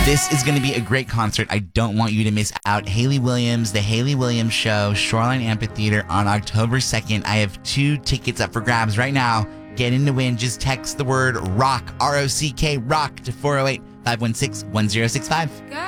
This is going to be a great concert. I don't want you to miss out. Hayley Williams, The Hayley Williams Show, Shoreline Amphitheater on October 2nd. I have 2 tickets up for grabs right now. Get in to win. Just text the word ROCK, ROCK, ROCK to 408-516-1065.